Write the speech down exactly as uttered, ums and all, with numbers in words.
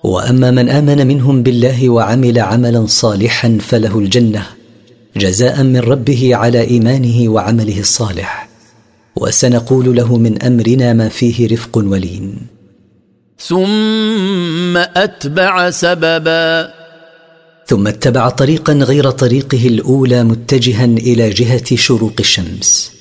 وأما من آمن منهم بالله وعمل عملا صالحا فله الجنة جزاء من ربه على إيمانه وعمله الصالح، وسنقول له من أمرنا ما فيه رفق ولين. ثم أتبع سببا ثم اتبع طريقا غير طريقه الأولى متجها إلى جهة شروق الشمس.